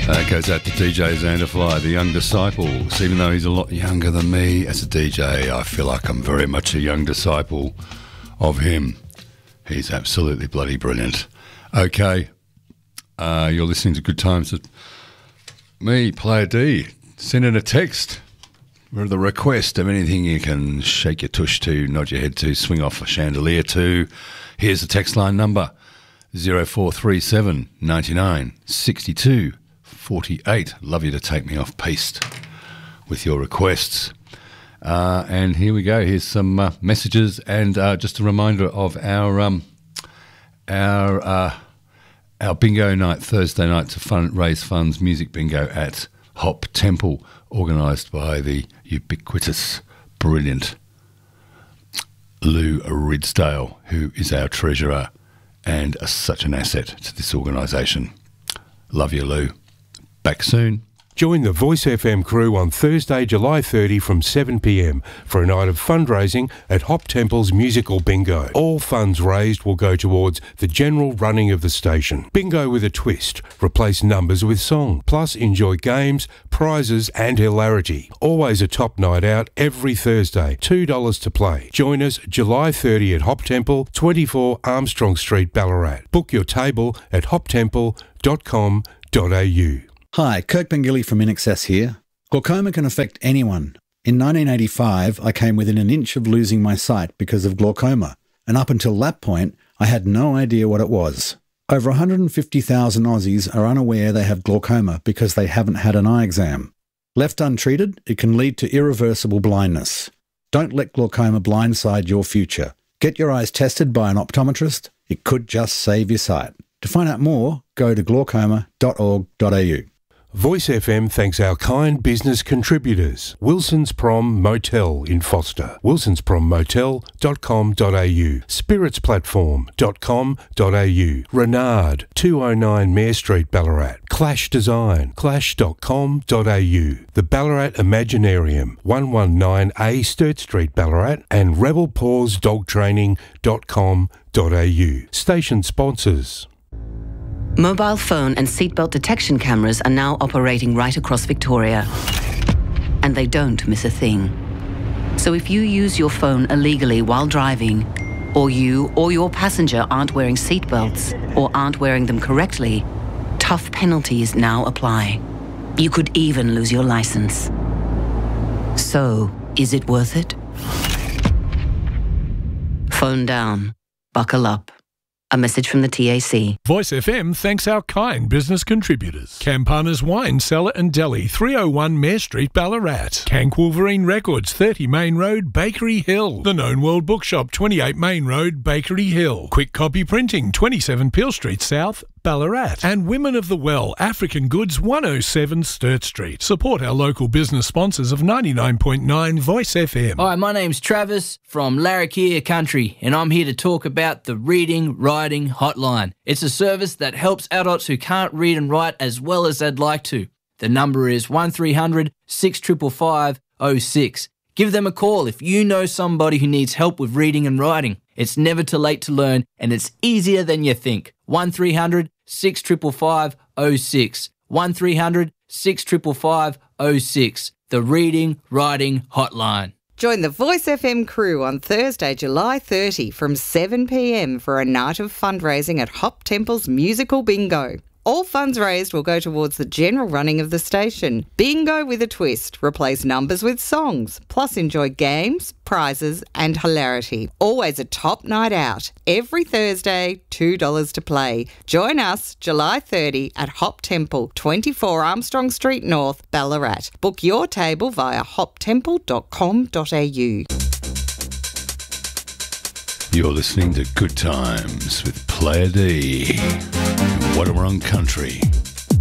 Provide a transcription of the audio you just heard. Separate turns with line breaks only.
That goes out to DJ Xander Fly, the young disciple. So even though he's a lot younger than me as a DJ, I feel like I'm very much a young disciple of him. He's absolutely bloody brilliant. Okay, you're listening to Good Times with me, Player D. Send in a text with the request of anything you can shake your tush to, nod your head to, swing off a chandelier to. Here's the text line number, 0437 99 62 48. Love you to take me off piste with your requests. And here we go. Here's some messages and just a reminder of our bingo night, Thursday night, to raise funds, music bingo at Hop Temple, organised by the ubiquitous, brilliant Lou Ridsdale, who is our treasurer and such an asset to this organisation. Love you, Lou. Back soon.
Join the Voice FM crew on Thursday, July 30 from 7 p.m. for a night of fundraising at Hop Temple's Musical Bingo. All funds raised will go towards the general running of the station. Bingo with a twist. Replace numbers with song. Plus enjoy games, prizes and hilarity. Always a top night out every Thursday. $2 to play. Join us July 30 at Hop Temple, 24 Armstrong Street, Ballarat. Book your table at hoptemple.com.au.
Hi, Kirk Bengilly from InXS here. Glaucoma can affect anyone. In 1985, I came within an inch of losing my sight because of glaucoma, and up until that point, I had no idea what it was. Over 150,000 Aussies are unaware they have glaucoma because they haven't had an eye exam. Left untreated, it can lead to irreversible blindness. Don't let glaucoma blindside your future. Get your eyes tested by an optometrist. It could just save your sight. To find out more, go to glaucoma.org.au.
Voice FM thanks our kind business contributors. Wilson's Prom Motel in Foster. wilsonsprommotel.com.au. spiritsplatform.com.au. Renard, 209 Mare Street, Ballarat. Clash Design, clash.com.au. The Ballarat Imaginarium, 119A Sturt Street, Ballarat. And rebelpawsdogtraining.com.au. Station sponsors.
Mobile phone and seatbelt detection cameras are now operating right across Victoria. And they don't miss a thing. So if you use your phone illegally while driving, or you or your passenger aren't wearing seatbelts or aren't wearing them correctly, tough penalties now apply. You could even lose your license. So, is it worth it? Phone down. Buckle up. A message from the TAC.
Voice FM thanks our kind business contributors. Campana's Wine Cellar and Deli, 301 Mare Street, Ballarat. Cank Wolverine Records, 30 Main Road, Bakery Hill. The Known World Bookshop, 28 Main Road, Bakery Hill. Quick Copy Printing, 27 Peel Street South, Ballarat. And Women of the Well, African Goods, 107 Sturt Street. Support our local business sponsors of 99.9 Voice FM.
Hi, my name's Travis from Larrakia Country, and I'm here to talk about the Reading Writing Hotline. It's a service that helps adults who can't read and write as well as they'd like to. The number is 1300 655 06. Give them a call if you know somebody who needs help with reading and writing. It's never too late to learn, and it's easier than you think. 1300 655 06. 1300 655 06. The Reading Writing Hotline.
Join the Voice FM crew on Thursday, July 30 from 7 p.m. for a night of fundraising at Hop Temple's Musical Bingo. All funds raised will go towards the general running of the station. Bingo with a twist. Replace numbers with songs. Plus enjoy games, prizes and hilarity. Always a top night out. Every Thursday, $2 to play. Join us July 30 at Hop Temple, 24 Armstrong Street North, Ballarat. Book your table via hoptemple.com.au.
You're listening to Good Times with Player D. What a Wrong Country.